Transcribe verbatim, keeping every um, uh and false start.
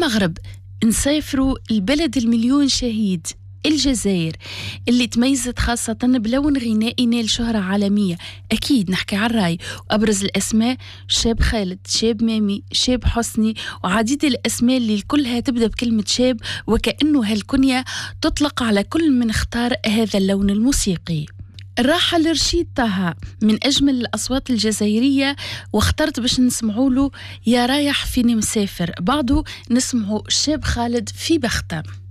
المغرب نسافروا البلد المليون شهيد الجزائر اللي تميزت خاصة بلون غنائي نال شهرة عالمية. أكيد نحكي عن الراي، وأبرز الأسماء شاب خالد، شاب مامي، شاب حسني، وعديد الأسماء اللي كلها تبدأ بكلمة شاب، وكأنه هالكنية تطلق على كل من اختار هذا اللون الموسيقي. الراحل رشيد طه من أجمل الأصوات الجزائرية، واخترت باش نسمعوا له يا رايح فيني مسافر، بعضه نسمعوا شاب خالد في بختة.